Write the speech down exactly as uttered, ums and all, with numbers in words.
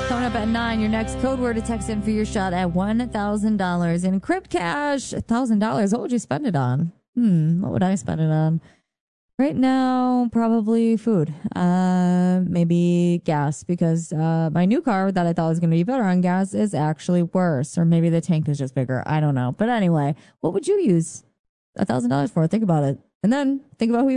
Coming up at nine, your next code word to text in for your shot at one thousand dollars. Encrypt cash, one thousand dollars. What would you spend it on? Hmm, what would I spend it on? Right now, probably food. Uh, maybe gas, because uh, my new car that I thought was going to be better on gas is actually worse. Or maybe the tank is just bigger. I don't know. But anyway, what would you use one thousand dollars for? Think about it. And then think about who you